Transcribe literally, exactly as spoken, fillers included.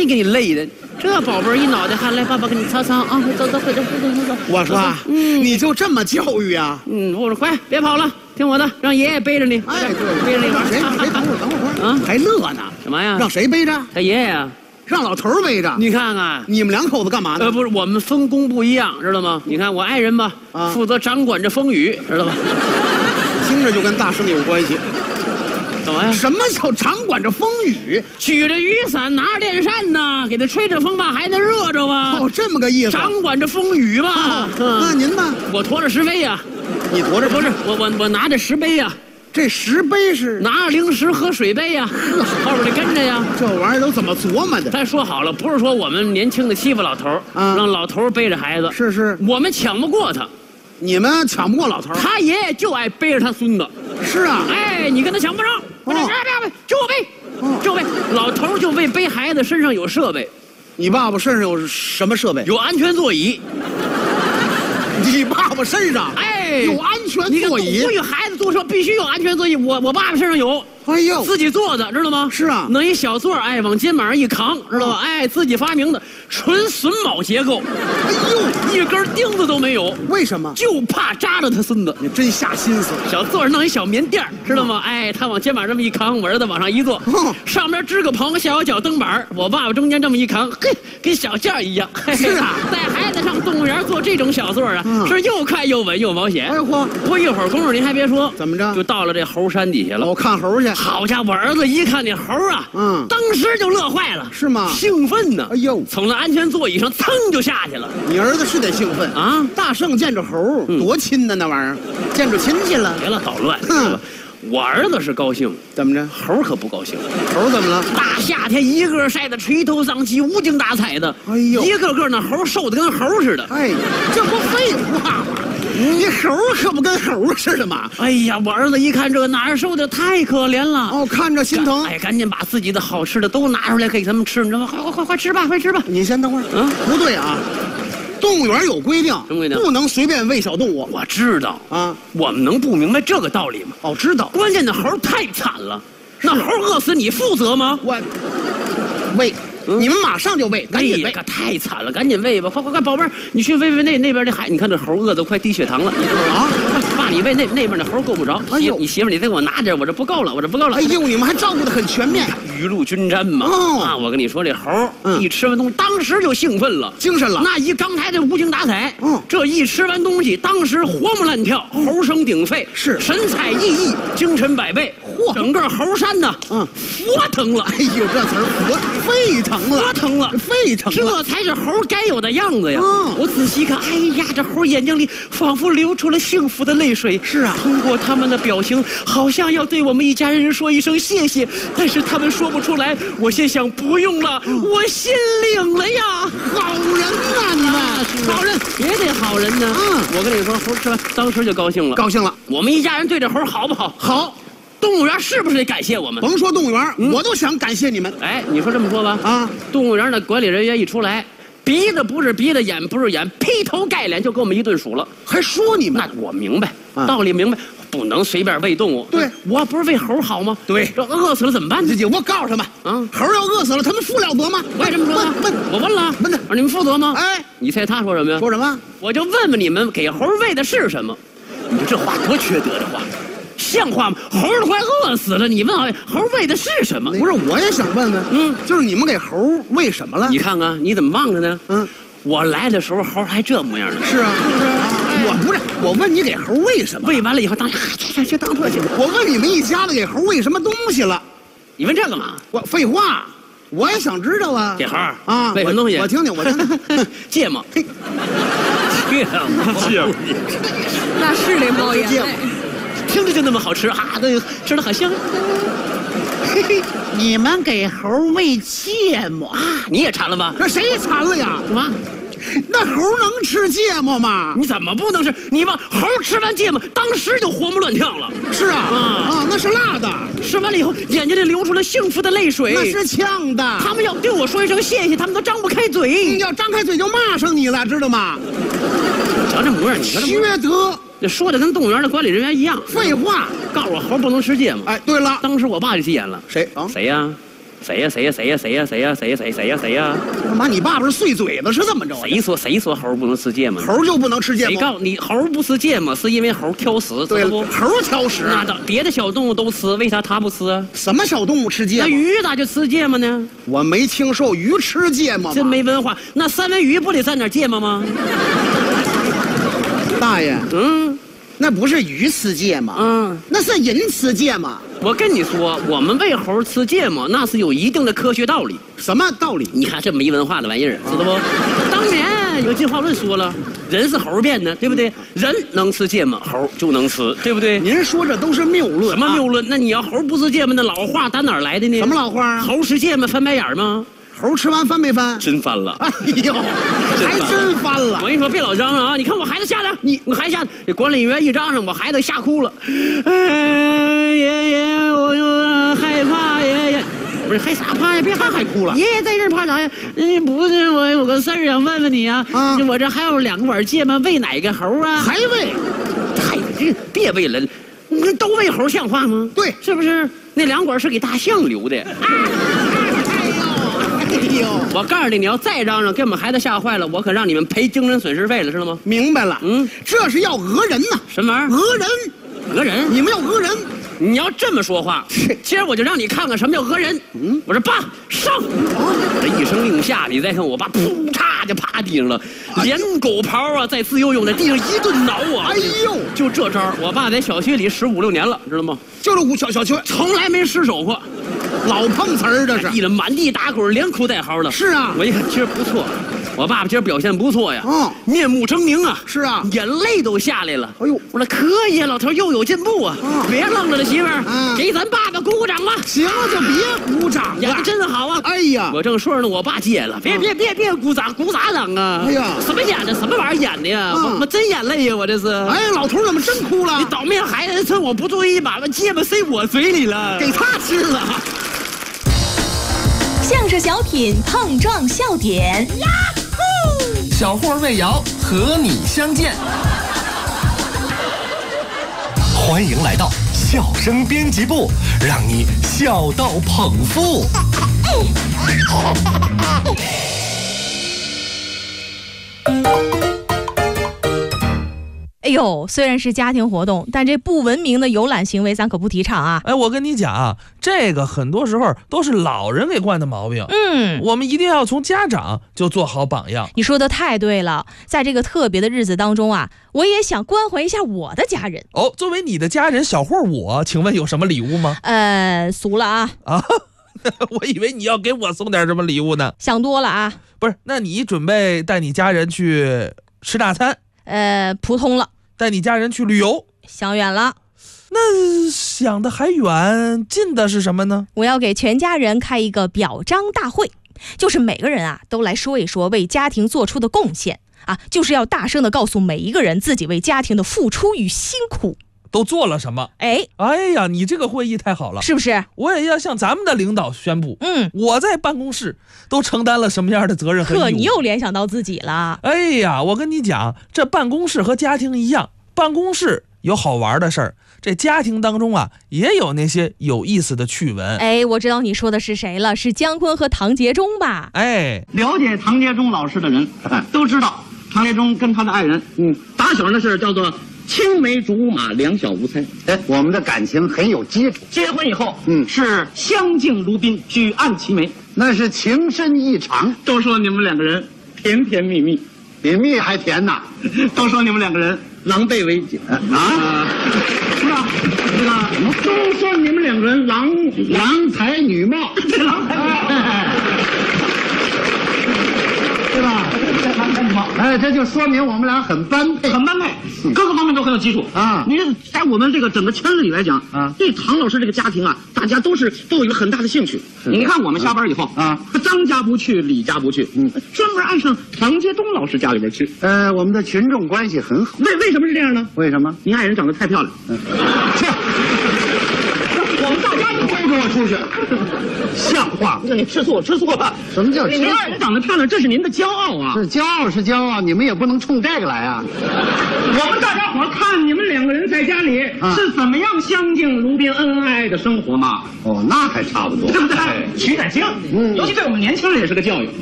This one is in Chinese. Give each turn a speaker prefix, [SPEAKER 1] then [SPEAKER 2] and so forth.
[SPEAKER 1] 你给你累的。这宝贝儿一脑袋汗，来，爸爸给你擦擦啊！走走，快走，快走，快走。
[SPEAKER 2] 我说，嗯，你就这么教育啊？
[SPEAKER 1] 嗯，我说快，别跑了，听我的，让爷爷背着你。
[SPEAKER 2] 哎，
[SPEAKER 1] 对，背着你玩。
[SPEAKER 2] 谁？谁？等会儿，等会儿啊！还乐呢？
[SPEAKER 1] 什么呀？
[SPEAKER 2] 让谁背着？
[SPEAKER 1] 他爷爷啊。
[SPEAKER 2] 让老头儿背着。
[SPEAKER 1] 你看看，
[SPEAKER 2] 你们两口子干嘛呢？
[SPEAKER 1] 呃，不是，我们分工不一样，知道吗？你看我爱人吧，啊、负责掌管着风雨，知道吧？
[SPEAKER 2] 听着就跟大圣有关系。
[SPEAKER 1] 怎么呀？
[SPEAKER 2] 什么叫掌管着风雨？
[SPEAKER 1] 举着雨伞，拿着电扇呢，给他吹着风吧，还能热着吧？
[SPEAKER 2] 哦，这么个意思。
[SPEAKER 1] 掌管着风雨吧。
[SPEAKER 2] 哦嗯、那您呢？
[SPEAKER 1] 我驮着石碑呀、啊。
[SPEAKER 2] 你驮着？
[SPEAKER 1] 不是，我我我拿着石碑呀、啊。
[SPEAKER 2] 这石碑是
[SPEAKER 1] 拿着零食喝水杯呀、啊，后边得跟着呀。
[SPEAKER 2] 这玩意儿都怎么琢磨的？
[SPEAKER 1] 咱说好了，不是说我们年轻的欺负老头儿，啊、让老头儿背着孩子。
[SPEAKER 2] 是是，
[SPEAKER 1] 我们抢不过他。
[SPEAKER 2] 你们抢不过老头儿，
[SPEAKER 1] 他爷爷就爱背着他孙子。
[SPEAKER 2] 是啊，
[SPEAKER 1] 哎，你跟他抢不着。别别别，就我背，哦、就我背。老头儿就为背孩子身上有设备。
[SPEAKER 2] 你爸爸身上有什么设备？
[SPEAKER 1] 有安全座椅。
[SPEAKER 2] 你爸爸身上
[SPEAKER 1] 哎
[SPEAKER 2] 有安全座椅？
[SPEAKER 1] 所以孩子坐车必须有安全座椅。我我爸爸身上有。
[SPEAKER 2] 哎呦，
[SPEAKER 1] 自己做的，知道吗？
[SPEAKER 2] 是啊，
[SPEAKER 1] 弄一小座，哎，往肩膀上一扛，知道吧？哎，自己发明的纯榫卯结构。
[SPEAKER 2] 哎呦，
[SPEAKER 1] 一根钉子都没有。
[SPEAKER 2] 为什么？
[SPEAKER 1] 就怕扎着他孙子。
[SPEAKER 2] 你真下心思。
[SPEAKER 1] 小座上弄一小棉垫，知道吗？哎，他往肩膀这么一扛，我儿子往上一坐，上面支个棚，下有脚蹬板，我爸爸中间这么一扛，嘿，跟小件一样。
[SPEAKER 2] 是啊，
[SPEAKER 1] 带孩子上动物园坐这种小座啊，是又快又稳又保险。
[SPEAKER 2] 哎嚯，
[SPEAKER 1] 不一会儿功夫，您还别说，
[SPEAKER 2] 怎么着？
[SPEAKER 1] 就到了这猴山底下了。
[SPEAKER 2] 我看猴去。
[SPEAKER 1] 好家伙，我儿子一看那猴啊，嗯，当时就乐坏了。
[SPEAKER 2] 是吗？
[SPEAKER 1] 兴奋呢！
[SPEAKER 2] 哎呦，
[SPEAKER 1] 从那安全座椅上噌就下去了。
[SPEAKER 2] 你儿子是得兴奋啊！大圣见着猴，嗯、多亲呢，那玩意儿，见着亲戚了。
[SPEAKER 1] 别了，捣乱。嗯，我儿子是高兴，
[SPEAKER 2] 怎么着？
[SPEAKER 1] 猴可不高兴。
[SPEAKER 2] 猴怎么了？
[SPEAKER 1] 大夏天一个晒得垂头丧气、无精打采的。
[SPEAKER 2] 哎呦，
[SPEAKER 1] 一个个那猴瘦得跟猴似的。
[SPEAKER 2] 哎，这不废话吗？你猴可不跟猴似的嘛！
[SPEAKER 1] 哎呀，我儿子一看这个哪儿受的太可怜了
[SPEAKER 2] 哦，看着心疼。
[SPEAKER 1] 哎，赶紧把自己的好吃的都拿出来给他们吃，你知道吗？快快快快吃吧，快吃吧！
[SPEAKER 2] 你先等会儿。嗯，不对啊，动物园有规定，
[SPEAKER 1] 什么规定？
[SPEAKER 2] 不能随便喂小动物。
[SPEAKER 1] 我知道
[SPEAKER 2] 啊，
[SPEAKER 1] 我们能不明白这个道理吗？
[SPEAKER 2] 哦，知道。
[SPEAKER 1] 关键的猴太惨了，那猴饿死你负责吗？
[SPEAKER 2] 我喂。嗯、你们马上就喂，赶紧喂！
[SPEAKER 1] 可太惨了，赶紧喂吧！快快快，宝贝儿，你去喂喂那那边的海，你看这猴饿得快低血糖了，你知道吗？啊，爸，你喂那那边的猴够不着。哎呦，你媳妇你再给我拿点，我这不够了，我这不够了。
[SPEAKER 2] 哎呦，你们还照顾得很全面，
[SPEAKER 1] 雨露均沾嘛。哦、啊，我跟你说，这猴、嗯、一吃完东西，当时就兴奋了，
[SPEAKER 2] 精神了。
[SPEAKER 1] 那一刚才这无精打采，嗯，这一吃完东西，当时活蹦乱跳，嗯、猴声鼎沸，
[SPEAKER 2] 是
[SPEAKER 1] 神采奕奕，精神百倍。嚯，整个猴山呢，嗯，佛腾了。
[SPEAKER 2] 哎呦，这词儿佛沸腾了，
[SPEAKER 1] 佛腾了。
[SPEAKER 2] 沸腾，
[SPEAKER 1] 这才是猴该有的样子呀！嗯、我仔细看，哎呀，这猴眼睛里仿佛流出了幸福的泪水。
[SPEAKER 2] 是啊，
[SPEAKER 1] 通过他们的表情，好像要对我们一家人说一声谢谢，但是他们说不出来。我心想，不用了，嗯、我心领了呀！
[SPEAKER 2] 好人呐，你们、啊、
[SPEAKER 1] 好人也得好人呢。嗯，我跟你说，猴吃完当时就高兴了，
[SPEAKER 2] 高兴了。
[SPEAKER 1] 我们一家人对这猴好不好？
[SPEAKER 2] 好。
[SPEAKER 1] 动物园是不是得感谢我们？
[SPEAKER 2] 甭说动物园，嗯、我都想感谢你们。
[SPEAKER 1] 哎，你说这么说吧，啊，动物园的管理人员一出来，鼻子不是鼻子，眼不是眼，劈头盖脸就给我们一顿数了，
[SPEAKER 2] 还说你们？
[SPEAKER 1] 那我明白，啊、道理明白，不能随便喂动物。
[SPEAKER 2] 对，
[SPEAKER 1] 我不是喂猴好吗？
[SPEAKER 2] 对，
[SPEAKER 1] 这饿死了怎么办？
[SPEAKER 2] 我告诉他们，啊，猴要饿死了，他们负了责吗？
[SPEAKER 1] 我也这么说。问问，我问了，
[SPEAKER 2] 问他，
[SPEAKER 1] 你们负责吗？
[SPEAKER 2] 哎，
[SPEAKER 1] 你猜他说什么呀？
[SPEAKER 2] 说什么？
[SPEAKER 1] 我就问问你们，给猴喂的是什么？你说这话多缺德的话！像话吗？猴都快饿死了，你问好猴喂的是什么？
[SPEAKER 2] 不是，我也想问问，嗯，就是你们给猴喂什么了？
[SPEAKER 1] 你看看，你怎么忘了呢？嗯，我来的时候猴还这模样呢。
[SPEAKER 2] 是啊，是不是？我不是，我问你给猴喂什么？
[SPEAKER 1] 喂完了以后，当去去去当特去。
[SPEAKER 2] 我问你们一家子给猴喂什么东西了？
[SPEAKER 1] 你问这干嘛？
[SPEAKER 2] 我废话，我也想知道啊。
[SPEAKER 1] 给猴啊，喂什么东西？
[SPEAKER 2] 我听听，我听听。
[SPEAKER 1] 芥末。芥末，
[SPEAKER 3] 芥末，
[SPEAKER 4] 那是得冒眼泪。
[SPEAKER 1] 听着就那么好吃啊！对，吃的好香。
[SPEAKER 2] 嘿嘿，你们给猴喂芥末啊？
[SPEAKER 1] 你也馋了吧？
[SPEAKER 2] 这谁馋了呀？
[SPEAKER 1] 什么？
[SPEAKER 2] 那猴能吃芥末吗？
[SPEAKER 1] 你怎么不能吃？你把猴吃完芥末，当时就活蹦乱跳了。
[SPEAKER 2] 是啊，啊啊，那是辣的。
[SPEAKER 1] 吃完了以后，眼睛里流出了幸福的泪水。
[SPEAKER 2] 那是呛的。
[SPEAKER 1] 他们要对我说一声谢谢，他们都张不开嘴。
[SPEAKER 2] 你要张开嘴就骂上你了，知道吗？
[SPEAKER 1] 瞧这模样，你说这
[SPEAKER 2] 缺德。
[SPEAKER 1] 这说的跟动物园的管理人员一样。
[SPEAKER 2] 废话，
[SPEAKER 1] 告诉我猴不能吃芥末。
[SPEAKER 2] 哎，对了，
[SPEAKER 1] 当时我爸就急眼了。
[SPEAKER 2] 谁啊？
[SPEAKER 1] 谁呀？ 谁呀谁呀谁呀谁呀谁呀谁呀谁谁呀谁呀？
[SPEAKER 2] 他妈，你爸爸是碎嘴子是这么着？
[SPEAKER 1] 谁说谁说猴不能吃芥末？
[SPEAKER 2] 猴就不能吃芥末？
[SPEAKER 1] 谁告诉你猴不吃芥末？是因为猴挑食，
[SPEAKER 2] 对
[SPEAKER 1] 不？
[SPEAKER 2] 猴挑食，
[SPEAKER 1] 那的别的小动物都吃，为啥它不吃啊？
[SPEAKER 2] 什么小动物吃芥末？
[SPEAKER 1] 那鱼咋就吃芥末呢？
[SPEAKER 2] 我没听说鱼吃芥末。
[SPEAKER 1] 真没文化。那三文鱼不得蘸点芥末吗？
[SPEAKER 2] 大爷，
[SPEAKER 1] 嗯，
[SPEAKER 2] 那不是鱼吃芥末，
[SPEAKER 1] 嗯，
[SPEAKER 2] 那是人吃芥末。
[SPEAKER 1] 我跟你说，我们喂猴吃芥末，那是有一定的科学道理。
[SPEAKER 2] 什么道理？
[SPEAKER 1] 你看这没文化的玩意儿，知道不？当年有进化论说了，人是猴变的，对不对？人能吃芥末，猴就能吃，对不对？
[SPEAKER 2] 您说这都是谬论。
[SPEAKER 1] 什么谬论？啊、那你要猴不吃芥末，那老话打哪儿来的呢？
[SPEAKER 2] 什么老话啊？
[SPEAKER 1] 猴吃芥末翻白眼吗？
[SPEAKER 2] 猴吃完翻没翻？
[SPEAKER 1] 真翻了！
[SPEAKER 2] 哎呦，还真翻了！
[SPEAKER 1] 我跟你说，别老嚷嚷啊！你看我孩子吓的，你我孩子吓的，这管理员一嚷嚷，我孩子吓哭了。哎，爷爷，我就害怕，爷爷。不是害啥怕呀？别害害哭了。爷爷在这怕啥呀？嗯，不是，我有个事儿想问问你啊。啊，我这还有两个碗芥末，喂哪个猴啊？
[SPEAKER 2] 还喂？
[SPEAKER 1] 嗨，这别喂了，那都喂猴像话吗？
[SPEAKER 2] 对，
[SPEAKER 1] 是不是？那两管是给大象留的。
[SPEAKER 2] 哎呦！
[SPEAKER 1] 我告诉你，你要再嚷嚷，给我们孩子吓坏了，我可让你们赔精神损失费了，知道吗？
[SPEAKER 2] 明白了，嗯，这是要讹人呐！
[SPEAKER 1] 什么玩意儿？
[SPEAKER 2] 讹人，
[SPEAKER 1] 讹人！
[SPEAKER 2] 你们要讹人！
[SPEAKER 1] 你要这么说话，今儿我就让你看看什么叫讹人。嗯，我说爸上，这一声令下，你再看我爸，噗嚓就趴地上了，连狗刨啊，在自由泳在地上一顿挠啊！
[SPEAKER 2] 哎呦，
[SPEAKER 1] 就这招，我爸在小学里十五六年了，知道吗？
[SPEAKER 2] 就是五小小学，
[SPEAKER 1] 从来没失手过。
[SPEAKER 2] 老碰瓷儿这是，
[SPEAKER 1] 地上满地打滚，连哭带嚎的。
[SPEAKER 2] 是啊，
[SPEAKER 1] 我一看今儿不错，我爸爸今儿表现不错呀，
[SPEAKER 2] 嗯，
[SPEAKER 1] 面目狰狞啊。
[SPEAKER 2] 是啊，
[SPEAKER 1] 眼泪都下来了。
[SPEAKER 2] 哎呦，
[SPEAKER 1] 我说可以，老头又有进步啊！
[SPEAKER 2] 嗯、
[SPEAKER 1] 别愣着了，媳妇儿，
[SPEAKER 2] 嗯，
[SPEAKER 1] 给咱爸爸鼓鼓掌吧。
[SPEAKER 2] 行了，就别鼓掌了，
[SPEAKER 1] 演的真好啊！
[SPEAKER 2] 哎呀，
[SPEAKER 1] 我正说着呢，我爸接了，别别别别鼓掌，鼓啥掌啊？
[SPEAKER 2] 哎呀，
[SPEAKER 1] 什么演的？什么玩意儿演的呀？
[SPEAKER 2] 嗯、
[SPEAKER 1] 我我真眼泪呀，我这是。
[SPEAKER 2] 哎，老头怎么真哭了？
[SPEAKER 1] 你倒霉孩子，趁我不注意，把芥末塞我嘴里了，
[SPEAKER 2] 给他吃了。
[SPEAKER 3] 相声小品碰撞笑点，呀
[SPEAKER 5] 呼！小霍魏瑶和你相见，欢迎来到笑声编辑部，让你笑到捧腹。
[SPEAKER 3] 哎呦，虽然是家庭活动，但这不文明的游览行为咱可不提倡啊！
[SPEAKER 6] 哎，我跟你讲啊，这个很多时候都是老人给惯的毛病。
[SPEAKER 3] 嗯，
[SPEAKER 6] 我们一定要从家长就做好榜样。
[SPEAKER 3] 你说的太对了，在这个特别的日子当中啊，我也想关怀一下我的家人。
[SPEAKER 6] 哦，作为你的家人，小霍我，请问有什么礼物吗？
[SPEAKER 3] 呃，俗了啊！
[SPEAKER 6] 啊，我以为你要给我送点什么礼物呢。
[SPEAKER 3] 想多了啊！
[SPEAKER 6] 不是，那你准备带你家人去吃大餐？
[SPEAKER 3] 呃，普通了。
[SPEAKER 6] 带你家人去旅游？
[SPEAKER 3] 想远了。
[SPEAKER 6] 那想的还远，近的是什么呢？
[SPEAKER 3] 我要给全家人开一个表彰大会，就是每个人啊都来说一说为家庭做出的贡献啊，就是要大声的告诉每一个人自己为家庭的付出与辛苦
[SPEAKER 6] 都做了什么。
[SPEAKER 3] 哎
[SPEAKER 6] 哎呀，你这个会议太好了，
[SPEAKER 3] 是不是？
[SPEAKER 6] 我也要向咱们的领导宣布，
[SPEAKER 3] 嗯，
[SPEAKER 6] 我在办公室都承担了什么样的责任和义务。
[SPEAKER 3] 呵，你又联想到自己了。
[SPEAKER 6] 哎呀，我跟你讲，这办公室和家庭一样，办公室有好玩的事儿，这家庭当中啊也有那些有意思的趣闻。
[SPEAKER 3] 哎，我知道你说的是谁了，是姜昆和唐杰忠吧？
[SPEAKER 6] 哎，
[SPEAKER 7] 了解唐杰忠老师的人都知道，唐杰忠跟他的爱人，嗯，打小的事叫做青梅竹马，两小无猜。
[SPEAKER 8] 哎，我们的感情很有基础。
[SPEAKER 7] 结婚以后，
[SPEAKER 8] 嗯，
[SPEAKER 7] 是相敬如宾，举案齐眉，
[SPEAKER 8] 那是情深意长。
[SPEAKER 7] 都说你们两个人甜甜蜜蜜，
[SPEAKER 8] 比蜜还甜呐。
[SPEAKER 7] 都说你们两个人狼狈为奸啊，是吧？是吧？都说你们两个人郎
[SPEAKER 8] 郎才女貌，
[SPEAKER 7] 对，郎才女貌，
[SPEAKER 8] 对吧？哎，这就说明我们俩很般配，
[SPEAKER 7] 很般配，各个方面都很有基础
[SPEAKER 8] 啊。
[SPEAKER 7] 你在我们这个整个圈子里来讲
[SPEAKER 8] 啊，
[SPEAKER 7] 对唐老师这个家庭啊，大家都是都有一个很大的兴趣。你看我们下班以后
[SPEAKER 8] 啊，
[SPEAKER 7] 张家不去，李家不去，嗯，专门按上唐杰忠老师家里边去。
[SPEAKER 8] 呃，我们的群众关系很好。
[SPEAKER 7] 为为什么是这样呢？
[SPEAKER 8] 为什么？
[SPEAKER 7] 您爱人长得太漂亮。
[SPEAKER 8] 嗯，
[SPEAKER 7] 去。我们大家一
[SPEAKER 8] 给我出去！像话吗？
[SPEAKER 7] 你吃醋吃醋了。
[SPEAKER 8] 什么叫吃醋？
[SPEAKER 7] 您爱人长得漂亮，这是您的骄傲啊！
[SPEAKER 8] 是骄傲是骄傲，你们也不能冲这个来啊！
[SPEAKER 7] 我们大家伙看你们两个人在家里
[SPEAKER 8] 啊
[SPEAKER 7] 是怎么样相敬如宾、恩爱的生活嘛，
[SPEAKER 8] 哦，那还差不多，
[SPEAKER 7] 对不对？取点经，
[SPEAKER 8] 嗯
[SPEAKER 7] 尤其对我们年轻人也是个教育。